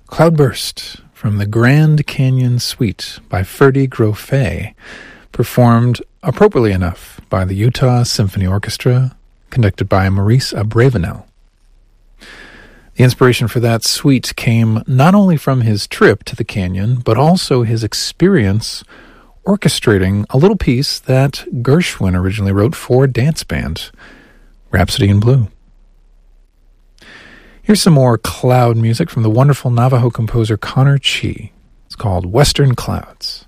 Cloudburst from the Grand Canyon Suite by Ferdy Grofé, performed appropriately enough by the Utah Symphony Orchestra, conducted by Maurice Abravanel. The inspiration for that suite came not only from his trip to the canyon, but also his experience orchestrating a little piece that Gershwin originally wrote for a dance band, Rhapsody in Blue. Here's some more cloud music from the wonderful Navajo composer Connor Chee. It's called Western Clouds.